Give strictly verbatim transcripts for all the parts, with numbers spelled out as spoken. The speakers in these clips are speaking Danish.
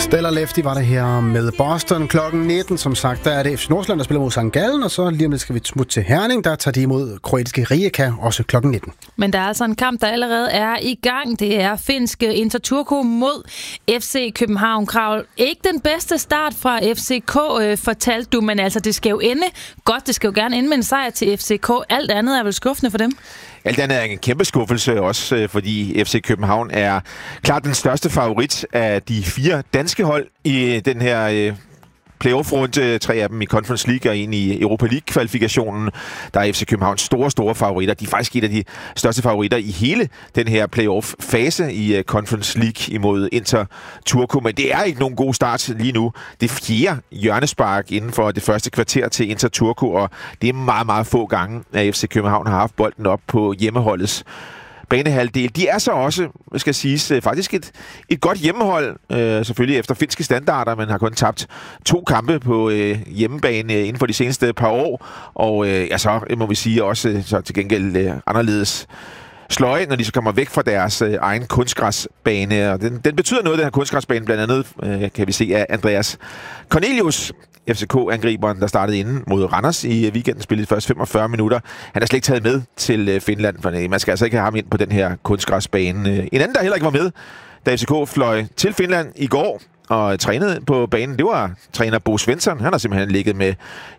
Stellar Lefty var det her med Boston klokken nitten. Som sagt, der er det F C Nordsjælland, der spiller mod Sankt Gallen, og så lige om lidt skal vi smutte til Herning. Der tager de imod kroatiske Rijeka, også klokken nitten. Men der er altså en kamp, der allerede er i gang. Det er finske Inter Turku mod F C København. Krav, ikke den bedste start fra F C K, øh, fortalte du, men altså det skal jo ende godt. Det skal jo gerne ende med en sejr til F C K. Alt andet er vel skuffende for dem? Alt andet er en kæmpe skuffelse også, fordi F C København er klart den største favorit af de fire danske hold i den her playoff-runde. Tre af dem i Conference League og en i Europa League-kvalifikationen. Der er F C Københavns store, store favoritter. De er faktisk et af de største favoritter i hele den her playoff-fase i Conference League imod Inter Turku. Men det er ikke nogen god start lige nu. Det er fjerde hjørnespark inden for det første kvarter til Inter Turku, og det er meget, meget få gange, at F C København har haft bolden op på hjemmeholdets banehalvdel. De er så også, skal siges, faktisk et, et godt hjemmehold, øh, selvfølgelig efter finske standarder, men har kun tabt to kampe på øh, hjemmebane øh, inden for de seneste par år, og øh, ja, så må vi sige også så til gengæld øh, anderledes sløje, når de så kommer væk fra deres øh, egen kunstgræsbane, og den, den betyder noget, den her kunstgræsbane, blandt andet øh, kan vi se af Andreas Cornelius, F C K-angriberen, der startede inden mod Randers i weekenden, spillede de første femogfyrre minutter. Han er slet ikke taget med til Finland, for man skal altså ikke have ham ind på den her kunstgræsbane. En anden, der heller ikke var med, da F C K fløj til Finland i går og trænede på banen, det var træner Bo Svensson. Han har simpelthen ligget med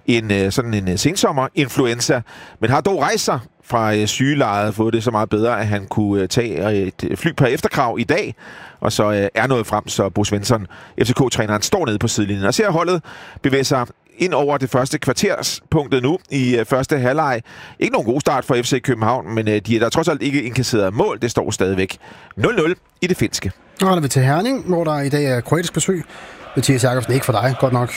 en sådan en sensommer-influenza, men har dog rejst sig fra sygelejet, fået det så meget bedre, at han kunne tage et fly på efterkrav i dag, og så er nået frem, så Bo Svensson, F C K-træneren, står nede på sidelinjen og ser holdet bevæge sig ind over det første kvarterspunktet nu i første halvleg. Ikke nogen god start for F C København, men de er der trods alt ikke indkasseret mål. Det står stadigvæk nul nul i det finske. Nu holder vi til Herning, hvor der i dag er kroatisk besøg. Mathias Jakobsen, ikke for dig, godt nok.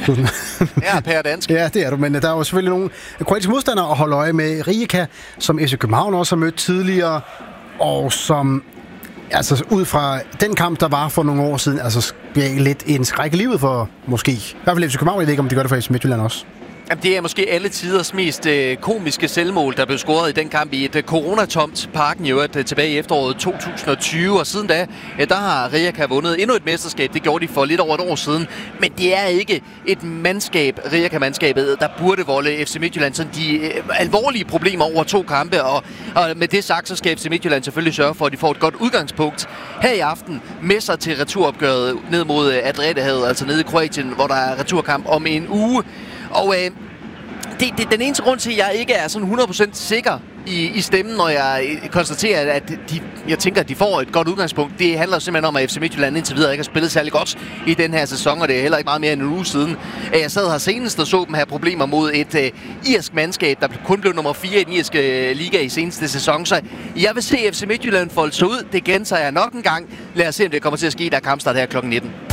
Ja, per dansk. Ja, det er du, men der er jo selvfølgelig nogle kroatiske modstandere at holde øje med. Rijeka, som F C København også har mødt tidligere, og som altså ud fra den kamp, der var for nogle år siden, altså bliver lidt en skræk i livet for måske. I hvert fald F C København, jeg ved ikke, om de gør det for F C Midtjylland også. Jamen, det er måske alle tiders mest øh, komiske selvmål, der blev scoret i den kamp i et øh, coronatomt Parken i øvrigt øh, tilbage i efteråret to tusind og tyve. Og siden da, øh, der har Rijeka vundet endnu et mesterskab. Det gjorde de for lidt over et år siden. Men det er ikke et mandskab, Rijeka-mandskabet, der burde volde F C Midtjylland sådan de øh, alvorlige problemer over to kampe. Og, og med det sagt, så skal F C Midtjylland selvfølgelig sørge for, at de får et godt udgangspunkt her i aften med sig til returopgøret ned mod øh, Adriaterhavet, altså nede i Kroatien, hvor der er returkamp om en uge. Og øh, det, det, den eneste grund til, at jeg ikke er sådan hundrede procent sikker i, i stemmen, når jeg konstaterer, at de, jeg tænker, at de får et godt udgangspunkt, det handler simpelthen om, at F C Midtjylland indtil videre ikke har spillet særlig godt i den her sæson, og det er heller ikke meget mere end en uge siden. Jeg sad her senest og så dem have problemer mod et uh, irsk mandskab, der kun blev nummer fire i den irske liga i seneste sæson, så jeg vil se F C Midtjylland folde sig ud. Det gentager jeg nok en gang. Lad os se, om det kommer til at ske, der er kampstart her klokken nitten.